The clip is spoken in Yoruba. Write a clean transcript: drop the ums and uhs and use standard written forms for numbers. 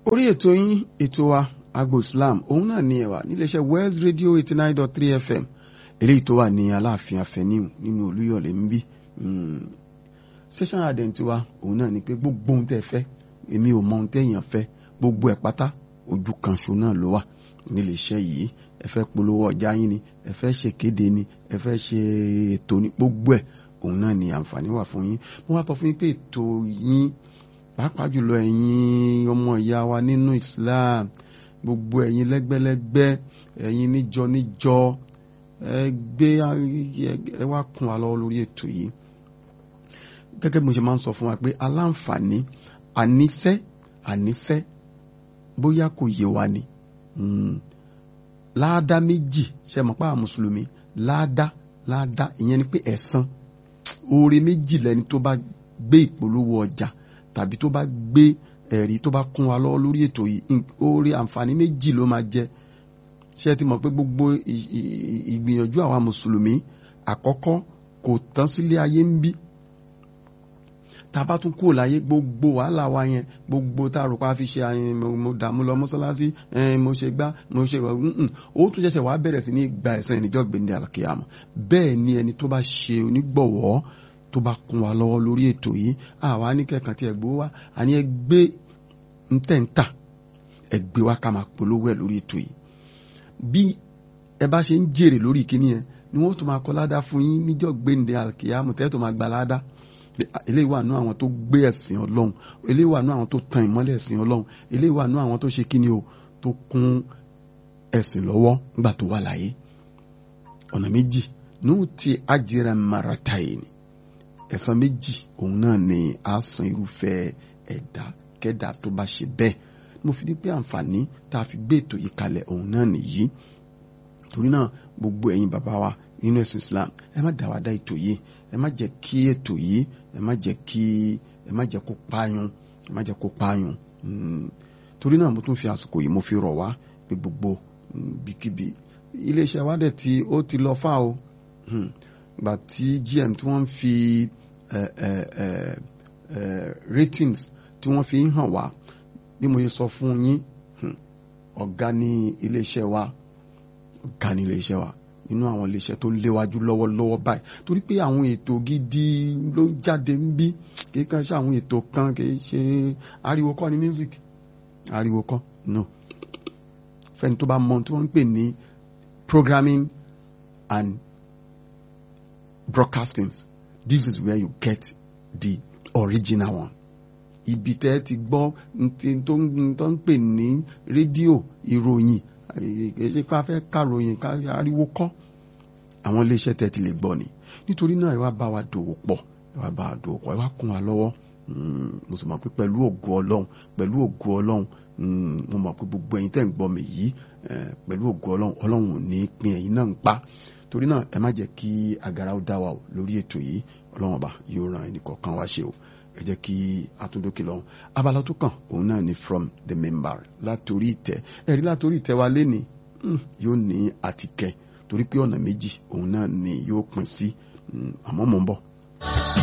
orí ètò yín ètò wa Agbo Islam òun náà ni ẹ̀wà níléeṣẹ́ West Radio 89.3 FM eléyìí tó wà ní Aláàfin Avenue nínú Olúyọ̀lé ń bí station identity wa òun náà ni pé gbogbo ohun tẹ́ fẹ́ èmi ò mọ ohun tẹ́yàn fẹ́ gbogbo ẹ̀ pátá ojú kan ṣo náà ló wà níléeṣẹ́ yìí ẹ fẹ́ polówó ọjà yín ni ẹ fẹ́ ṣe kéde ni ẹ fẹ́ ṣe ètò ní gbogbo ẹ̀ òun náà ni àǹfààní wà fún yín mo wá sọ fún yín pé ètò yín pàápàá jùlọ ẹ̀yin ọmọ ìyá wa nínú Islam gbogbo ẹ̀yin lẹ́gbẹ́lẹ́gbẹ́ ẹ̀yin níjọ ẹ wá kún wa lọ́wọ́ lórí ètò yìí gẹ́gẹ́ bí mo ṣe máa ń sọ fún wa pé aláǹfààní àníṣẹ́ bóyá kò yé wa ni láàdá méjì ṣe mọ̀ pé àwọn mùsùlùmí láàdá ìyẹn ni pé ẹ̀san oore méjì lẹni tó bá gbé ìpolówó ọjà tàbí tó bá gbé ẹ̀rí tó bá kún wa lọ́wọ́ lórí ètò yìí oore àǹfààní méjì ló máa jẹ ṣé ti mọ̀ pé gbogbo ìgbìyànjú àwa mùsùlùmí àkọ́kọ́ kò tán sílé ayé ń bí tàbá tún kúrò láyé gbogbo wàhálà wa yẹn gbogbo tá a rò pa fi ṣe mo dààmú lọ mọ́sálásí mo ṣe gbá mo ṣe ó tún ṣẹ̀ṣẹ̀ wá bẹ̀rẹ̀ sí ní gba ẹ̀san ìníjọ́ gbẹ̀ndẹ̀ àlàkìyàmọ̀ bẹ́ẹ̀ ni ẹni tó bá ṣe onígbọ̀wọ́ tó bá kún wa lọ́wọ́ lórí ètò yìí àwa ní kẹ̀kàn tí ẹ gbowó wa àní ẹ gbé ntẹ̀ǹtà ẹ gbé wa ká máa polówó ẹ lórí ètò yìí bí ẹ bá ṣe ń jèrè lórí ìkíní yẹn ni wọ́n tún máa kọ́ ládá fún yín níjọ́ gbẹ̀ndẹ̀ àlàkìyàmọ̀ tẹ́ tó máa gba ládá eléyìí wà nú àwọn tó gbé ẹ̀sìn Ọlọ́run eléyìí wà nú àwọn tó tan ìmọ́lẹ̀ ẹ̀sìn Ọlọ́run eléyìí wà nú àwọn tó ṣe kíni o tó kún ẹ̀sìn lọ́wọ́ nígbà tó wà láyé ọ̀nà méjì ní ti ajira marataini ẹ̀san méjì òun náà ni a san irúfẹ́ ẹ̀dá kẹ́dà tó bá ṣe bẹ́ẹ̀ mo fi ní pé àǹfààní tá a fi gbé ètò yìí kalẹ̀ òun náà nìyí torí náà gbogbo ẹ̀yin bàbá wa nínú ẹ̀sìn Islam ẹ má dá wa dá ètò yìí ẹ má jẹ́ kí ètò yìí ẹ má jẹ́ kó pààyàn torí náà mo tún fi àsìkò yìí mo fi rọ̀ wá pé gbogbo bíkíbi iléeṣẹ́ wa dẹ̀ tí ó ti lọ fà o gbà tí GM tí wọ́n fi ratings tí wọ́n fi ń hàn wá bí mo yẹ sọ fún yín ọ̀gá ní iléeṣẹ́ wa nínú àwọn iléeṣẹ́ tó léwájú lọ́wọ́lọ́wọ́ báyìí torí pé àwọn ètò gidi ló jáde ń bí kìí kan ṣe àwọn ètò kan kìí ṣe ariwo kọ́ ní music ariwo kọ́ no fẹ́ni tó bá mọ tí wọ́n ń pè ní programming and broadcasting this is where you get the original one ibi tẹ́ ti gbọ́ tó ń pè ní rédíò ìròyìn èsì pé a fẹ́ kàròyìn ariwo kọ́ àwọn iléeṣẹ́ tẹ́ ti lè gbọ́ ni nítorí náà ẹ wá bá wa dòwò pọ̀ ẹ wá kún wa lọ́wọ́ mo sì mọ̀ pé pẹ̀lú ògo Ọlọ́run mo mọ̀ pé gbogbo ẹ̀yin tẹ́ ń gbọ́ mi yìí pẹ̀lú ògo Ọlọ́run ò ní pín ẹ̀yin náà ń pa torí náà ẹ má jẹ́ kí agara ó dá wa lórí ètò yìí Ọlọ́run ọba yóò ran ẹnìkọ̀ọ̀kan wá ṣe o ẹ jẹ́ kí atúndókè lọ́hùn abala tó kàn òun náà ni from the member látòrí ìtẹ́ ẹ̀rí látòrí ìtẹ́ wa lé ní yóò ní àtìkẹ́ torí pé ọ̀nà méjì òun náà ni yóò pín sí àmọ́ mò ń bọ̀.